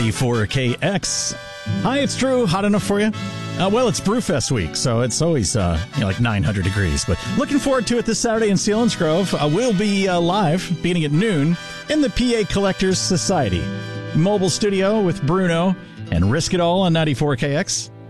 94KX. Hi, it's Drew. Hot enough for you? Well, it's Brewfest week, so it's always like 900 degrees. But looking forward to it this Saturday in Selinsgrove. We'll be live beginning at noon in the PA Collectors Society mobile studio with Bruno and Risk It All on 94KX.